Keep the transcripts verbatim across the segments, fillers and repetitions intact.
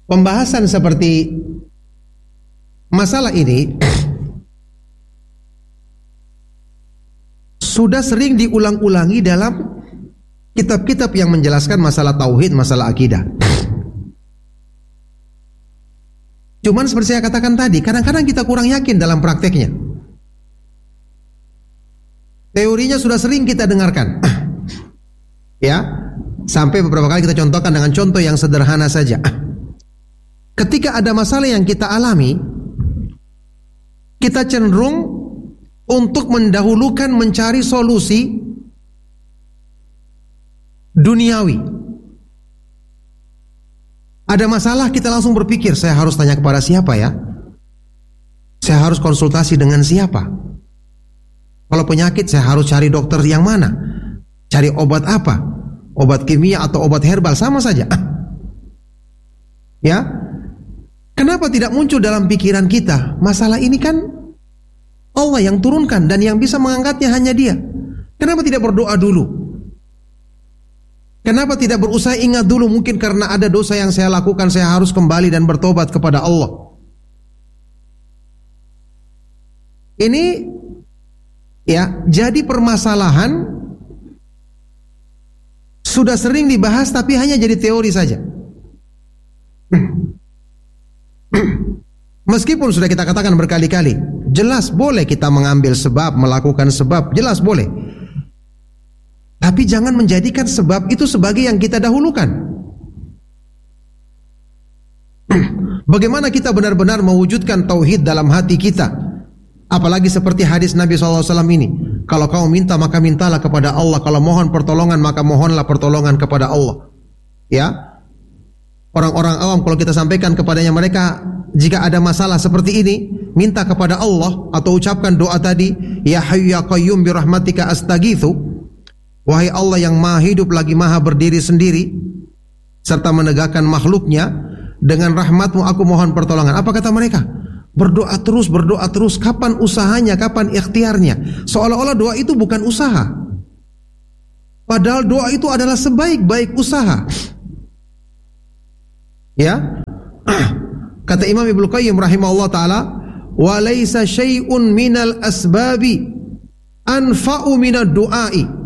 pembahasan seperti masalah ini sudah sering diulang-ulangi dalam kitab-kitab yang menjelaskan masalah tauhid, masalah akidah. Cuman seperti saya katakan tadi, kadang-kadang kita kurang yakin dalam prakteknya. Teorinya sudah sering kita dengarkan. Ya, sampai beberapa kali kita contohkan dengan contoh yang sederhana saja. Ketika ada masalah yang kita alami, kita cenderung untuk mendahulukan mencari solusi duniawi. Ada masalah, kita langsung berpikir, saya harus tanya kepada siapa ya? Saya harus konsultasi dengan siapa? Kalau penyakit, saya harus cari dokter yang mana? Cari obat apa? Obat kimia atau obat herbal, sama saja. Ya, kenapa tidak muncul dalam pikiran kita? Masalah ini kan Allah yang turunkan dan yang bisa mengangkatnya hanya Dia. Kenapa tidak berdoa dulu? Kenapa tidak berusaha ingat dulu, mungkin karena ada dosa yang saya lakukan, saya harus kembali dan bertobat kepada Allah. Ini ya, jadi permasalahan sudah sering dibahas tapi hanya jadi teori saja. Meskipun sudah kita katakan berkali-kali, jelas boleh kita mengambil sebab, melakukan sebab, jelas boleh. Tapi jangan menjadikan sebab itu sebagai yang kita dahulukan. Bagaimana kita benar-benar mewujudkan tauhid dalam hati kita? Apalagi seperti hadis Nabi shallallahu alaihi wasallam ini. Kalau kau minta maka mintalah kepada Allah. Kalau mohon pertolongan maka mohonlah pertolongan kepada Allah. Ya, orang-orang awam kalau kita sampaikan kepadanya, mereka jika ada masalah seperti ini, minta kepada Allah atau ucapkan doa tadi, Ya Hayyu Ya Qayyum birahmatika astaghitsu. Wahai Allah yang maha hidup lagi maha berdiri sendiri, serta menegakkan makhluknya, dengan rahmatmu aku mohon pertolongan. Apa kata mereka? Berdoa terus, berdoa terus. Kapan usahanya, kapan ikhtiarnya? Seolah-olah doa itu bukan usaha. Padahal doa itu adalah sebaik-baik usaha. Ya, kata Imam Ibnu Qayyim rahimahullah ta'ala, wa laisa syai'un minal asbabi anfa'u minad du'ai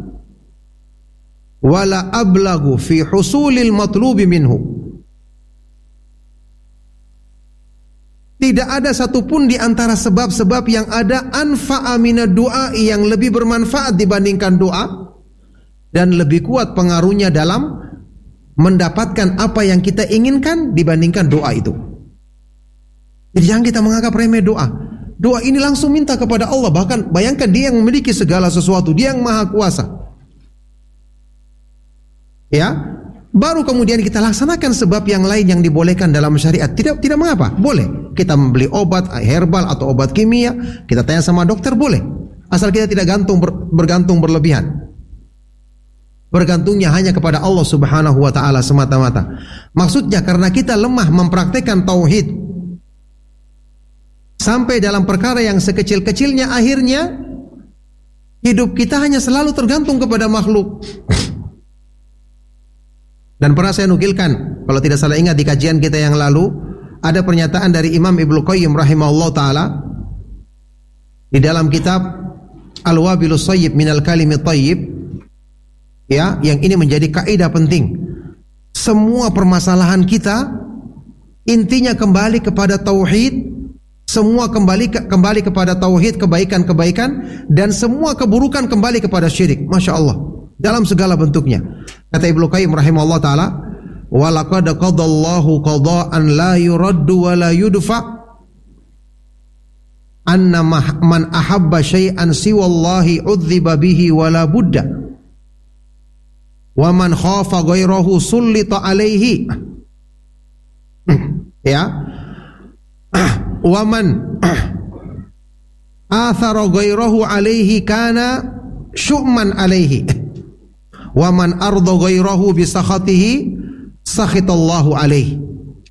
wala ablagu fi husulil matlubi minhu. Tidak ada satupun di antara sebab-sebab yang ada anfa'a minad du'ai, yang lebih bermanfaat dibandingkan doa, dan lebih kuat pengaruhnya dalam mendapatkan apa yang kita inginkan dibandingkan doa itu. Jadi jangan kita menganggap remeh doa. Doa ini langsung minta kepada Allah. Bahkan bayangkan, Dia yang memiliki segala sesuatu, Dia yang maha kuasa. Ya, baru kemudian kita laksanakan sebab yang lain yang dibolehkan dalam syariat. Tidak tidak mengapa, boleh. Kita membeli obat herbal atau obat kimia, kita tanya sama dokter, boleh. Asal kita tidak gantung ber, bergantung berlebihan. Bergantungnya hanya kepada Allah Subhanahu wa taala semata-mata. Maksudnya karena kita lemah mempraktekkan tauhid sampai dalam perkara yang sekecil-kecilnya, akhirnya hidup kita hanya selalu tergantung kepada makhluk. Dan pernah saya nukilkan, kalau tidak salah ingat di kajian kita yang lalu, ada pernyataan dari Imam Ibnu Qayyim rahimahullah ta'ala di dalam kitab Al-Wabilus Shayyib minal Kalimit Thayyib, ya, yang ini menjadi kaidah penting. Semua permasalahan kita intinya kembali kepada tauhid, semua kembali kembali kepada tauhid, kebaikan-kebaikan, dan semua keburukan kembali kepada syirik. Masya Allah, dalam segala bentuknya. Kata Ibnu Qayyim rahimahullah ta'ala, wa laqad qadallahu qada'an la yuraddu wa la yudfa, anna man ahabba syai'an siwallahi udziba bihi wa la budda, wa man khafa ghairahu sullita alaihi. Ya, wa man athara ghairahu alaihi kana syu'man alaihi, wa man arda ghairahu bi sakhatihi sakhitallahu alaihi.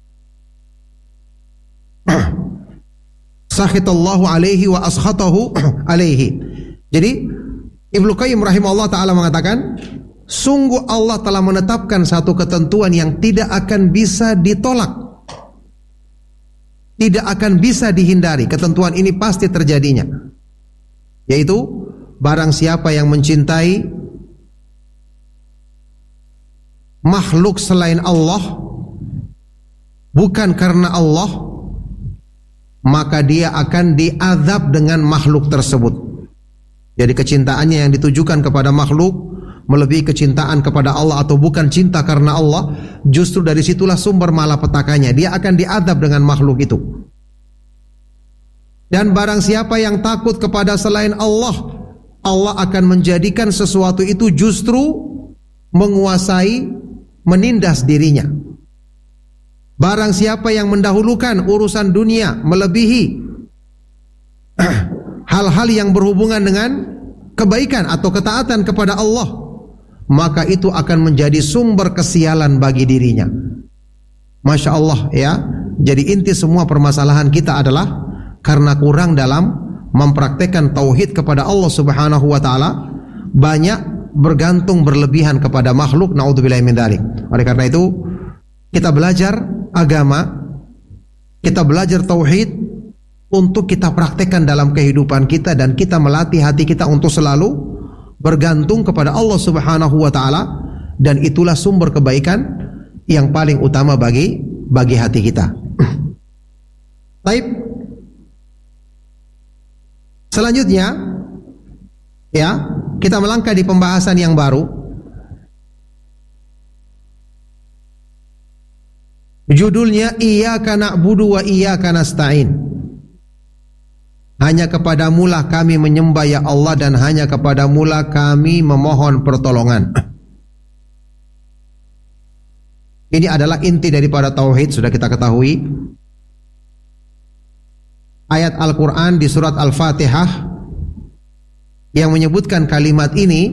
Sakhitallahu alaihi wa askhatahu alaihi. Jadi Ibnu Qayyim rahimahullah ta'ala mengatakan, sungguh Allah telah menetapkan satu ketentuan yang tidak akan bisa ditolak tidak akan bisa dihindari. Ketentuan ini pasti terjadinya, yaitu barang siapa yang mencintai makhluk selain Allah bukan karena Allah, maka dia akan diazab dengan makhluk tersebut. Jadi kecintaannya yang ditujukan kepada makhluk melebihi kecintaan kepada Allah, atau bukan cinta karena Allah, justru dari situlah sumber malapetakannya. Dia akan diazab dengan makhluk itu. Dan barang siapa yang takut kepada selain Allah, Allah akan menjadikan sesuatu itu justru menguasai, menindas dirinya. Barang siapa yang mendahulukan urusan dunia melebihi hal-hal yang berhubungan dengan kebaikan atau ketaatan kepada Allah, maka itu akan menjadi sumber kesialan bagi dirinya. Masya Allah ya. Jadi inti semua permasalahan kita adalah karena kurang dalam mempraktekkan tauhid kepada Allah Subhanahu wa taala, banyak bergantung berlebihan kepada makhluk. Naudzubillahi min dzalik. Oleh karena itu kita belajar agama, kita belajar tauhid untuk kita praktekkan dalam kehidupan kita, dan kita melatih hati kita untuk selalu bergantung kepada Allah Subhanahu wa taala, dan itulah sumber kebaikan yang paling utama bagi bagi hati kita. Baik. Selanjutnya ya, kita melangkah di pembahasan yang baru. Judulnya Iyyaka na'budu wa iyyaka nasta'in. Hanya kepadamulah kami menyembah ya Allah, dan hanya kepadamulah kami memohon pertolongan. Ini adalah inti daripada tauhid, sudah kita ketahui. Ayat Al-Quran di surat Al-Fatihah yang menyebutkan kalimat ini,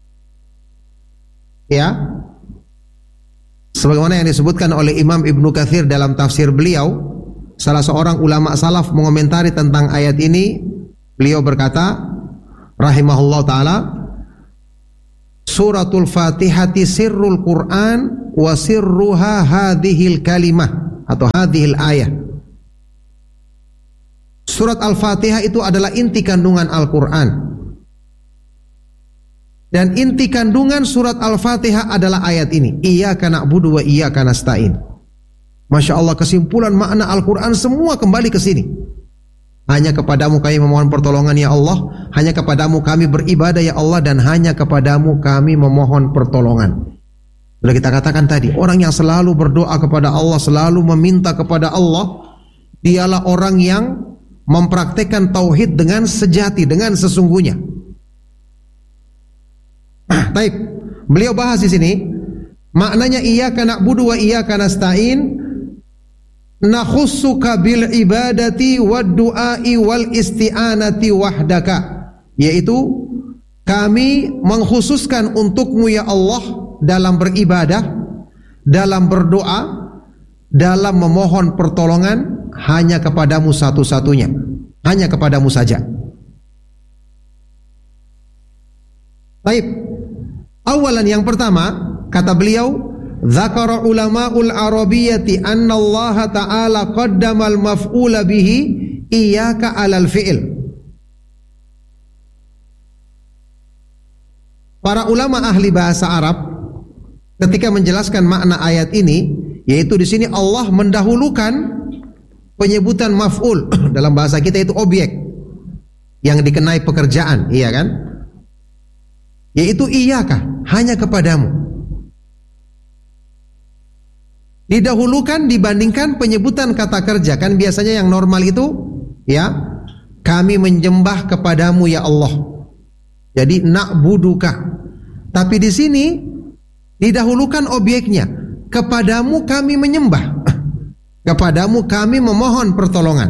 ya, sebagaimana yang disebutkan oleh Imam Ibnu Katsir dalam tafsir beliau, salah seorang ulama salaf mengomentari tentang ayat ini. Beliau berkata, rahimahullah ta'ala, suratul Fatihati sirrul Quran wa sirruha hadhil kalimah atau hadhil ayah. Surat Al-Fatihah itu adalah inti kandungan Al-Quran, dan inti kandungan surat Al-Fatihah adalah ayat ini, Iyyaka na'budu wa iyyaka nasta'in. Masya Allah, kesimpulan makna Al-Quran semua kembali ke sini. Hanya kepadamu kami memohon pertolongan ya Allah, hanya kepadamu kami beribadah ya Allah, dan hanya kepadamu kami memohon pertolongan. Sudah kita katakan tadi, orang yang selalu berdoa kepada Allah, selalu meminta kepada Allah, dialah orang yang mempraktekkan tauhid dengan sejati, dengan sesungguhnya. Baik, beliau bahas di sini maknanya Iyyaka na'budu wa iyyaka nasta'in, nakhussuka bil ibadati wad du'ai wal isti'anati wahdaka, yaitu kami mengkhususkan untukmu ya Allah dalam beribadah, dalam berdoa, dalam memohon pertolongan, hanya kepadamu satu-satunya, hanya kepadamu saja. Baik, awalan yang pertama, kata beliau, dzakara ulama'ul arabiyyati anna Allah ta'ala qaddama al-maf'ula bihi iyyaka 'alal fi'il. Para ulama ahli bahasa Arab ketika menjelaskan makna ayat ini, yaitu di sini Allah mendahulukan penyebutan maf'ul, dalam bahasa kita itu objek yang dikenai pekerjaan, iya kan? Yaitu iyyaka, hanya kepadamu. Didahulukan dibandingkan penyebutan kata kerja. Kan biasanya yang normal itu, ya, kami menyembah kepadamu ya Allah. Jadi na'buduka. Tapi di sini didahulukan objeknya, kepadamu kami menyembah, kepadamu kami memohon pertolongan.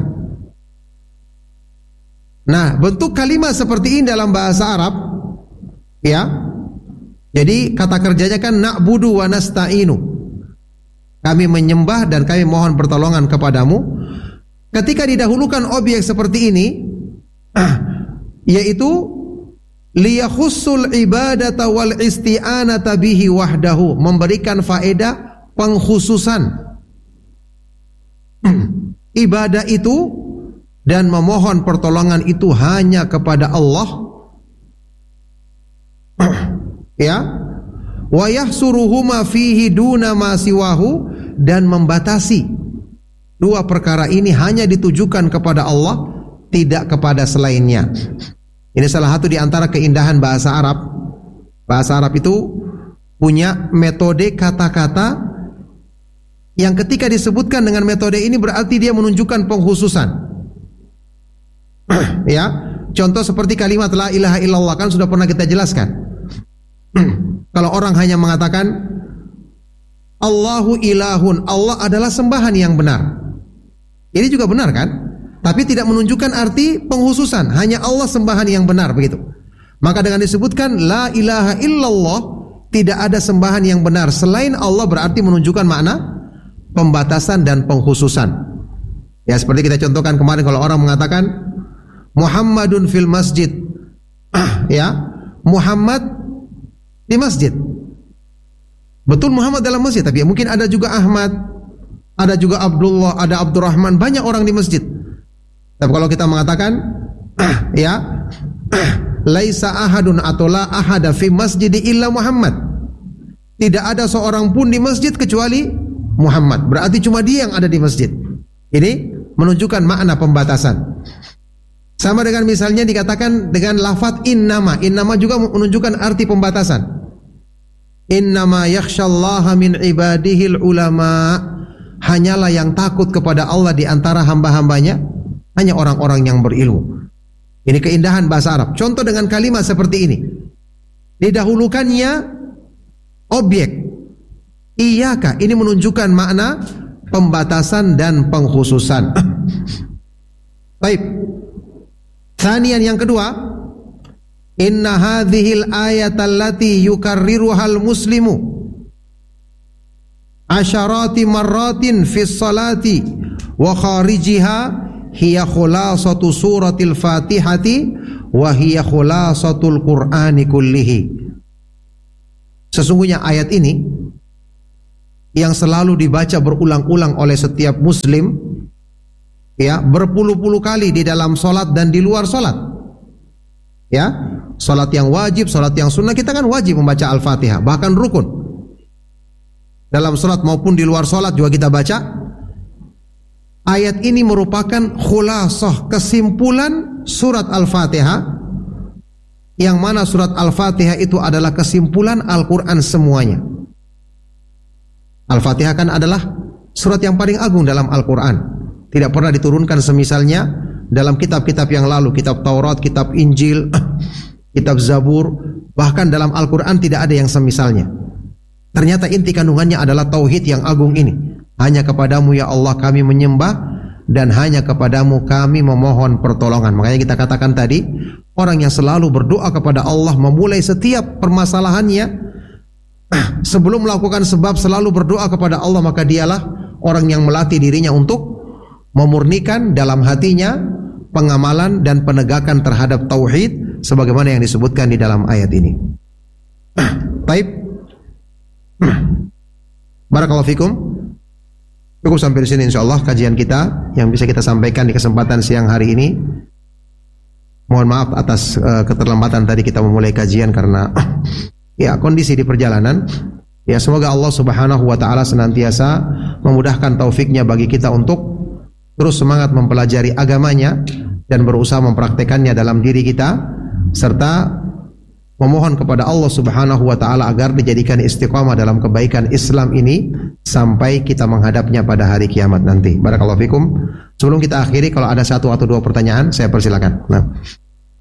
Nah, bentuk kalimat seperti ini dalam bahasa Arab, ya. Jadi kata kerjanya kan na'budu wa nasta'inu, kami menyembah dan kami mohon pertolongan kepadamu. Ketika didahulukan objek seperti ini, yaitu liyakhussul ibadata wal isti'anata bihi wahdahu, memberikan faedah pengkhususan ibadah itu dan memohon pertolongan itu hanya kepada Allah, ya, wa yahsuruhuma fihi duna ma siwahu, dan membatasi dua perkara ini hanya ditujukan kepada Allah, tidak kepada selainnya. Ini salah satu di antara keindahan bahasa Arab. Bahasa Arab itu punya metode kata-kata yang ketika disebutkan dengan metode ini berarti dia menunjukkan pengkhususan. Ya, contoh seperti kalimat la ilaha illallah kan sudah pernah kita jelaskan. Kalau orang hanya mengatakan Allahu ilahun, Allah adalah sembahan yang benar, ini juga benar kan? Tapi tidak menunjukkan arti pengkhususan, hanya Allah sembahan yang benar, begitu. Maka dengan disebutkan la ilaha illallah, tidak ada sembahan yang benar selain Allah, berarti menunjukkan makna pembatasan dan pengkhususan. Ya, seperti kita contohkan kemarin kalau orang mengatakan Muhammadun fil masjid, ya, Muhammad di masjid. Betul Muhammad dalam masjid, tapi mungkin ada juga Ahmad, ada juga Abdullah, ada Abdurrahman, banyak orang di masjid. Tapi kalau kita mengatakan ya, laisa ahadun atau la ahada fi masjidi illa Muhammad, tidak ada seorang pun di masjid kecuali Muhammad, berarti cuma dia yang ada di masjid. Ini menunjukkan makna pembatasan. Sama dengan misalnya dikatakan dengan lafaz innama, innama juga menunjukkan arti pembatasan. Innama yakhshallaha min ibadihil ulama, hanyalah yang takut kepada Allah di antara hamba-hambanya hanya orang-orang yang berilmu. Ini keindahan bahasa Arab. Contoh dengan kalimat seperti ini, didahulukannya objek iyyaka, ini menunjukkan makna pembatasan dan pengkhususan. Baik. Tsaniyan, yang kedua, inna hadhil ayata allati yukarriruhal muslimu asyarati marratin fis salati wa kharijiha hiya khulasatu suratil Fatihati wa hiya khulasatul Qur'ani kullihi. Sesungguhnya ayat ini yang selalu dibaca berulang-ulang oleh setiap muslim, ya, berpuluh-puluh kali di dalam solat dan di luar solat. Ya, solat yang wajib, solat yang sunnah, kita kan wajib membaca Al-Fatihah, bahkan rukun. Dalam solat maupun di luar solat juga kita baca. Ayat ini merupakan khulasah, kesimpulan surat Al-Fatihah, yang mana surat Al-Fatihah itu adalah kesimpulan Al-Quran semuanya. Al-Fatihah kan adalah surat yang paling agung dalam Al-Quran. Tidak pernah diturunkan semisalnya dalam kitab-kitab yang lalu, kitab Taurat, kitab Injil, kitab Zabur, bahkan dalam Al-Quran tidak ada yang semisalnya. Ternyata inti kandungannya adalah tauhid yang agung ini. Hanya kepadamu ya Allah kami menyembah, dan hanya kepadamu kami memohon pertolongan. Makanya kita katakan tadi, orang yang selalu berdoa kepada Allah memulai setiap permasalahannya, sebelum melakukan sebab selalu berdoa kepada Allah, maka dialah orang yang melatih dirinya untuk memurnikan dalam hatinya pengamalan dan penegakan terhadap tauhid sebagaimana yang disebutkan di dalam ayat ini. Baik. Barakallahu fikum. Cukup sampai di sini insyaallah kajian kita yang bisa kita sampaikan di kesempatan siang hari ini. Mohon maaf atas uh, keterlambatan tadi kita memulai kajian karena ya kondisi di perjalanan. Ya, semoga Allah Subhanahu wa taala senantiasa memudahkan taufiknya bagi kita untuk terus semangat mempelajari agamanya dan berusaha mempraktekannya dalam diri kita, serta memohon kepada Allah Subhanahu wa taala agar dijadikan istiqamah dalam kebaikan Islam ini sampai kita menghadapnya pada hari kiamat nanti. Barakallahu fikum. Sebelum kita akhiri, kalau ada satu atau dua pertanyaan saya persilakan. Nah.